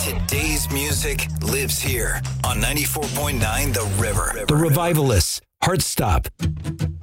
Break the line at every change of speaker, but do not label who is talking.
Today's music lives here on 94.9 The River.
The Revivalists, Heartstop.